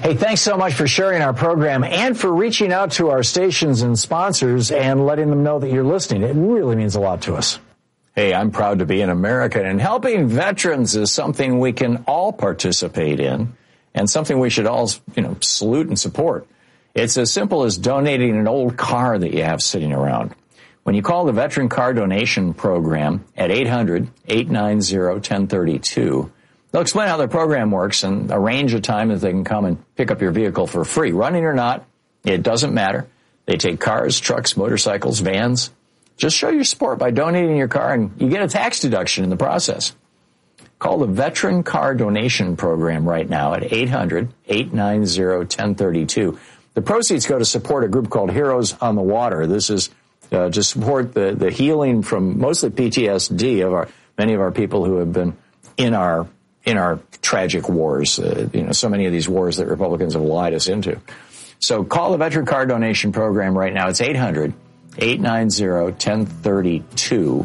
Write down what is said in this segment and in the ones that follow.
Hey, thanks so much for sharing our program and for reaching out to our stations and sponsors and letting them know that you're listening. It really means a lot to us. Hey, I'm proud to be an American, and helping veterans is something we can all participate in and something we should all, salute and support. It's as simple as donating an old car that you have sitting around. When you call the Veteran Car Donation Program at 800-890-1032, they'll explain how the program works and arrange a time that they can come and pick up your vehicle for free. Running or not, it doesn't matter. They take cars, trucks, motorcycles, vans. Just show your support by donating your car, and you get a tax deduction in the process. Call the Veteran Car Donation Program right now at 800-890-1032. The proceeds go to support a group called Heroes on the Water. This is to support the healing from mostly PTSD of many of our people who have been in our tragic wars. So many of these wars that Republicans have lied us into. So call the Veteran Car Donation Program right now. It's 800-890-1032.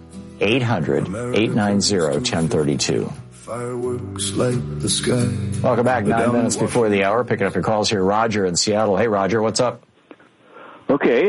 800-890-1032. Fireworks light the sky. Welcome back. 9 minutes before the hour. Picking up your calls here. Roger in Seattle. Hey, Roger, what's up? Okay.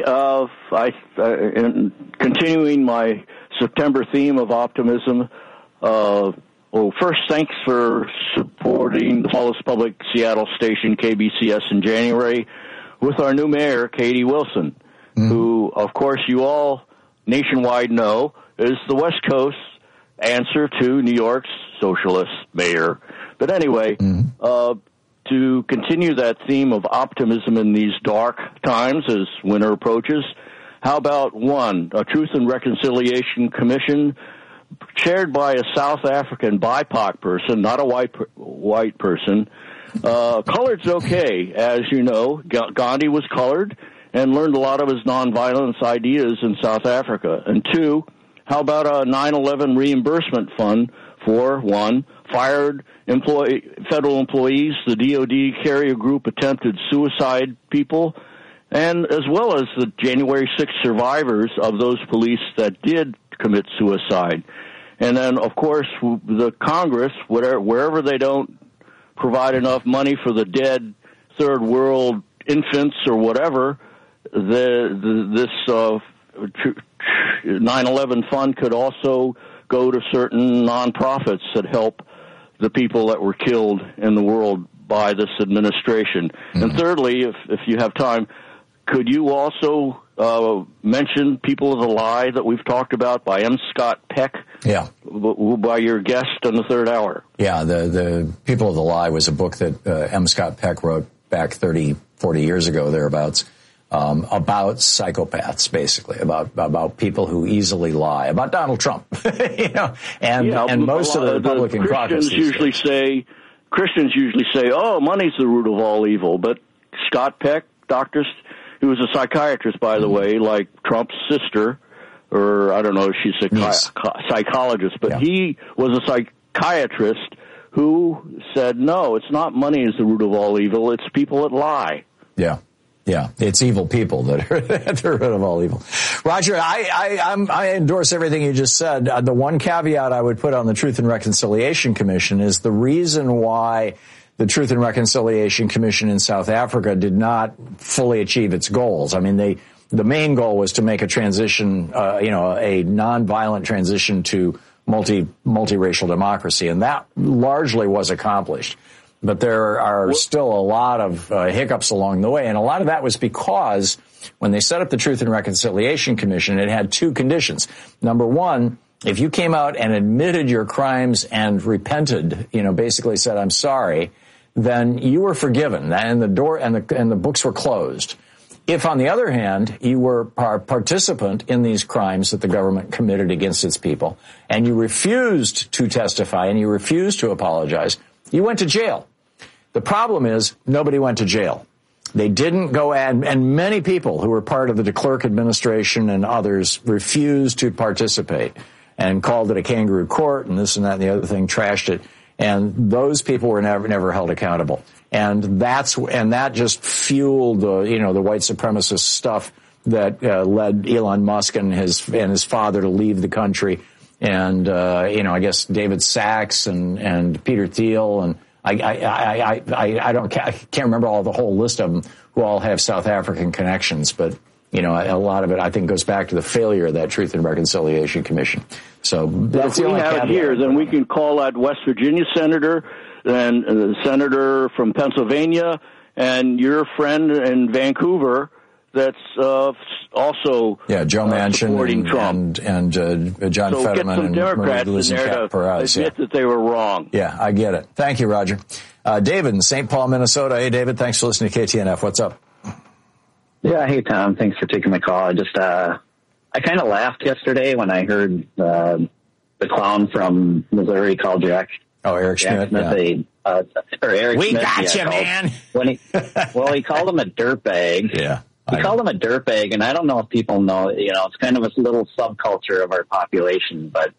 Continuing my September theme of optimism. First, thanks for supporting the smallest public Seattle station, KBCS, in January with our new mayor, Katie Wilson, who, of course, you all nationwide know is the West Coast answer to New York's socialist mayor. But anyway, to continue that theme of optimism in these dark times as winter approaches, how about a Truth and Reconciliation Commission chaired by a South African BIPOC person, not a white person. Colored's okay. As you know, Gandhi was colored and learned a lot of his nonviolence ideas in South Africa. And 2, how about a 9/11 reimbursement fund for, 1, fired federal employees, the DOD carrier group attempted suicide people, and as well as the January 6th survivors of those police that did commit suicide. And then, of course, the Congress, wherever they don't provide enough money for the dead third world infants or whatever, this 9/11 fund could also go to certain nonprofits that help the people that were killed in the world by this administration. And thirdly, if you have time, could you also mention People of the Lie that we've talked about by M. Scott Peck? Yeah. By your guest in the third hour. Yeah, the People of the Lie was a book that M. Scott Peck wrote back 30, 40 years ago, thereabouts, about psychopaths, basically, about people who easily lie, about Donald Trump, and most of the Republican caucus. Christians usually say, oh, money's the root of all evil, but Scott Peck, he was a psychiatrist, by the way, like Trump's sister, or I don't know if she's a psychologist, but he was a psychiatrist who said, no, it's not money is the root of all evil, it's people that lie. Yeah. Yeah, it's evil people that are at the root of all evil. Roger, I endorse everything you just said. The one caveat I would put on the Truth and Reconciliation Commission is the reason why the Truth and Reconciliation Commission in South Africa did not fully achieve its goals. I mean, the main goal was to make a transition, a nonviolent transition to multiracial democracy, and that largely was accomplished. But there are still a lot of hiccups along the way, and a lot of that was because when they set up the Truth and Reconciliation Commission, it had 2 conditions. Number 1, if you came out and admitted your crimes and repented, basically said, I'm sorry, then you were forgiven, and the door and the books were closed. If, on the other hand, you were a participant in these crimes that the government committed against its people, and you refused to testify and you refused to apologize, you went to jail. The problem is nobody went to jail. They didn't go, and many people who were part of the de Klerk administration and others refused to participate and called it a kangaroo court and this and that and the other thing, trashed it. And those people were never held accountable. And that just fueled the white supremacist stuff that led Elon Musk and his father to leave the country. And I guess David Sachs and Peter Thiel and I can't remember the whole list of them who all have South African connections, but a lot of it I think goes back to the failure of that Truth and Reconciliation Commission. So if we have it here, then we can call that West Virginia senator, and the senator from Pennsylvania, and your friend in Vancouver. That's also Joe Manchin supporting Trump and John so Fetterman get some and Democrats Marie-Louise in there Perez. to admit that they were wrong. Yeah, I get it. Thank you, Roger. David in St. Paul, Minnesota. Hey, David, thanks for listening to KTNF. What's up? Yeah, hey, Tom. Thanks for taking my call. I kind of laughed yesterday when I heard the clown from Missouri called Jack. Oh, Eric Schmidt. Eric we Schmidt. got you, man. He called him a dirtbag. Yeah. He called him a dirtbag, and I don't know if people know, it's kind of a little subculture of our population, but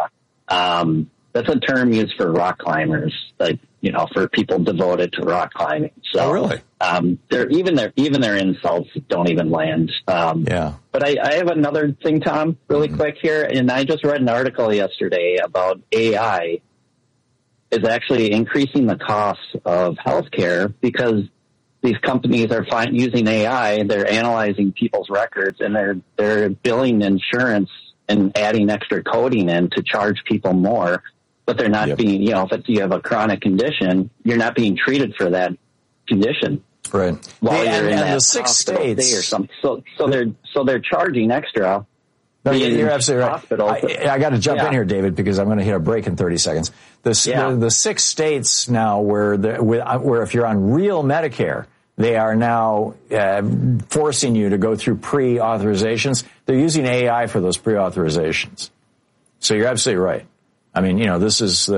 that's a term used for rock climbers, like, for people devoted to rock climbing. So, really? Even their insults don't even land. But I have another thing, Tom, really quick here, and I just read an article yesterday about AI is actually increasing the cost of healthcare because these companies are using AI. They're analyzing people's records, and they're billing insurance and adding extra coding in to charge people more. But they're not being, if you have a chronic condition, you're not being treated for that condition. Right. While you're in the 6 states or something. So they're charging extra. No, you're absolutely right. I got to jump in here, David, because I'm going to hit a break in 30 seconds. The 6 states now where if you're on real Medicare, they are now forcing you to go through pre-authorizations. They're using AI for those pre-authorizations. So you're absolutely right. I mean, this is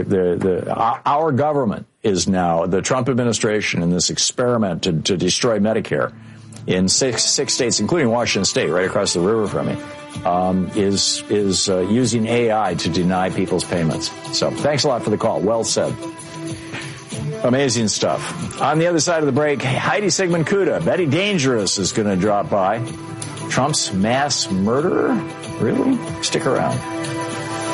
our government is now, the Trump administration in this experiment to destroy Medicare in six states, including Washington State, right across the river from me, is using AI to deny people's payments. So thanks a lot for the call. Well said. Amazing stuff. On the other side of the break, Heidi Sigmund Kuda, Betty Dangerous is going to drop by. Trump's mass murderer? Really? Stick around.